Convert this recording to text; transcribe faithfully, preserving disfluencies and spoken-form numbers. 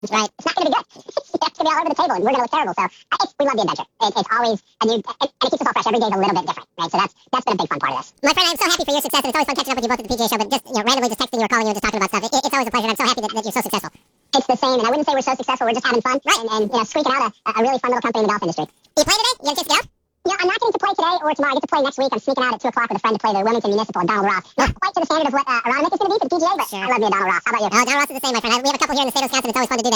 Right. It's not going to be good. It's going to be all over the table, and we're going to look terrible. So uh, it's, we love the adventure. It, it's always a new, and, and it keeps us all fresh. Every day is a little bit different, right? So that's that's been a big fun part of this. My friend, I'm so happy for your success, and it's always fun catching up with you both at the P G A Show. But just you know, randomly just texting you or calling you and just talking about stuff, it, it's always a pleasure. And I'm so happy that, that you're so successful. It's the same, and I wouldn't say we're so successful. We're just having fun, right? And, and you know, squeaking out a, a really fun little company in the golf industry. You play today? You have a chance to go? Yeah, I'm not getting to play today or tomorrow. I get to play next week. I'm sneaking out at two o'clock with a friend to play the Wilmington Municipal and Donald Ross. Not quite to the standard of what uh, Aronimink is going to be for the P G A, but sure. I love me a Donald Ross. How about you? Oh, Donald Ross is the same, my friend. I, we have a couple here in the state of Wisconsin. It's always fun to do that.